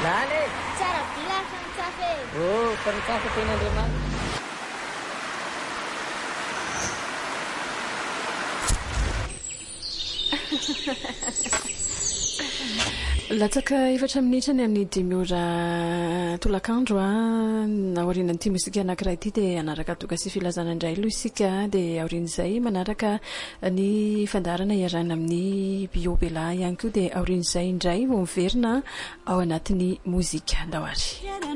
zany tsara bila fanitsafy fanitsafy ten'andriamanitra latsaka efatra minitra ny amin'ny 10 ora tolakandro aorian'ny ty mosika anankiray ity dia anaraka toka sy filazana indray aloha isika dia aorian'izay manaraka ny fandarana iarana amin'ny biobela ihany koa dia aorian'izay indray vo miverina ao anatin'ny mozika ndahoary